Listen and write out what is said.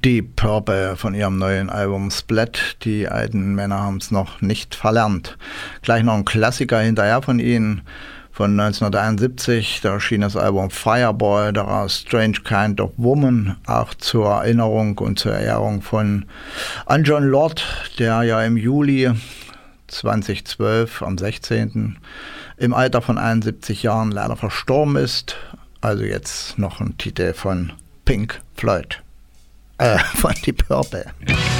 Die Purple von ihrem neuen Album Split. Die alten Männer haben es noch nicht verlernt. Gleich noch ein Klassiker hinterher von ihnen. Von 1971, da erschien das Album Fireball, daraus Strange Kind of Woman, auch zur Erinnerung und zur Ehrung an Jon Lord, der ja im Juli 2012, am 16. im Alter von 71 Jahren leider verstorben ist. Also jetzt noch ein Titel von Pink Floyd, von Deep Purple.